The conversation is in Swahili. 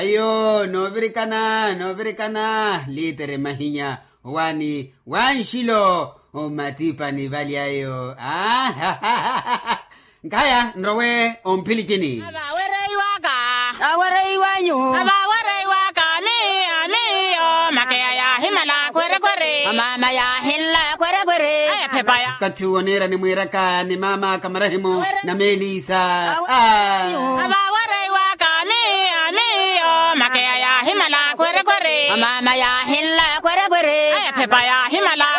Ayo, no virikana, litere mahinya, wani, wanshilo, o matipani valiayo. Nkaya, nrowe, ompilichini. Abawerei waka. Awarei wanyu. Abawerei waka, mi, o, makea ya himala, kwere. Mama ya hilla kwere. Aya pepa ya. Katuonera ni mwiraka, ni mama kamarahimo, na Melisa. Abawerei waka, mi, o, makea ya himala, kwere. Mama ya hilla kwere. Aya pepa ya himala,